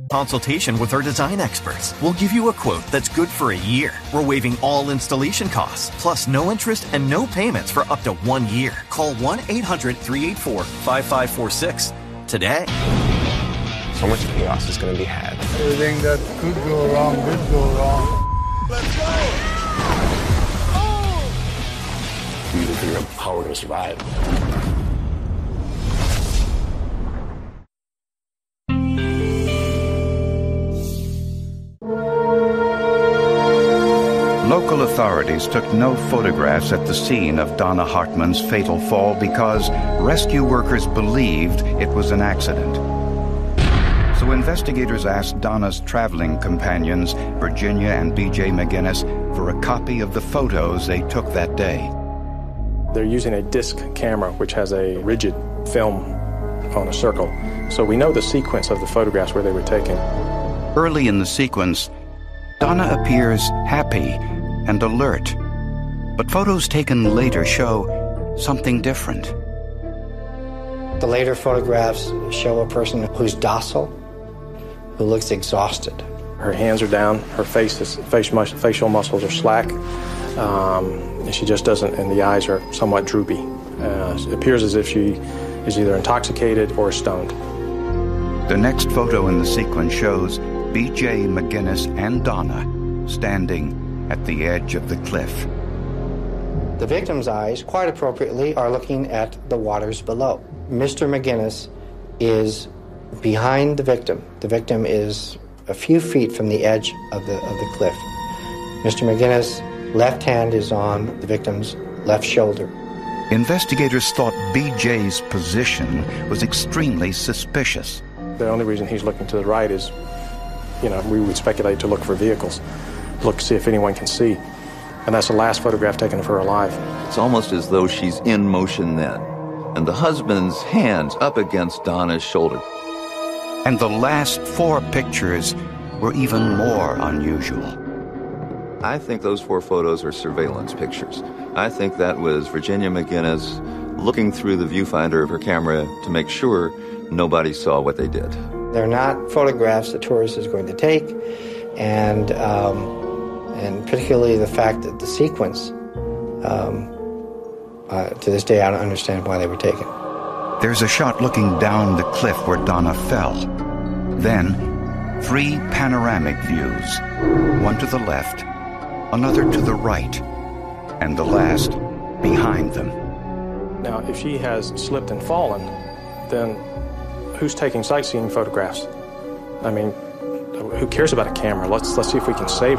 Consultation with our design experts. We'll give you a quote that's good for a year. We're waiving all installation costs, plus no interest and no payments for up to 1 year. Call 1-800-384-5546 today. So much chaos is going to be had. Everything that could go wrong did go wrong. Let's go! We need to figure out how we're going to survive. Local authorities took no photographs at the scene of Donna Hartman's fatal fall because rescue workers believed it was an accident. So investigators asked Donna's traveling companions, Virginia and B.J. McGinnis, for a copy of the photos they took that day. They're using a disc camera, which has a rigid film on a circle. So we know the sequence of the photographs where they were taken. Early in the sequence, Donna appears happy and alert, but photos taken later show something different. The later photographs show a person who's docile, who looks exhausted. Her hands are down, her facial muscles are slack, and she just doesn't, and the eyes are somewhat droopy. It appears as if she is either intoxicated or stoned. The next photo in the sequence shows B.J. McGinnis and Donna standing at the edge of the cliff. The victim's eyes, quite appropriately, are looking at the waters below. Mr. McGinnis is behind the victim. The victim is a few feet from the edge of the cliff. Mr. McGinnis' left hand is on the victim's left shoulder. Investigators thought B.J.'s position was extremely suspicious. The only reason he's looking to the right is, we would speculate to look for vehicles, look to see if anyone can see. And that's the last photograph taken of her alive. It's almost as though she's in motion then, and the husband's hands up against Donna's shoulder. And the last 4 pictures were even more unusual. I think those 4 photos are surveillance pictures. I think that was Virginia McGinnis looking through the viewfinder of her camera to make sure nobody saw what they did. They're not photographs the tourist is going to take, and particularly the fact that the sequence, to this day I don't understand why they were taken. There's a shot looking down the cliff where Donna fell. Then, 3 panoramic views, one to the left, another to the right, and the last behind them. Now, if she has slipped and fallen, then who's taking sightseeing photographs? I mean, who cares about a camera? Let's see if we can save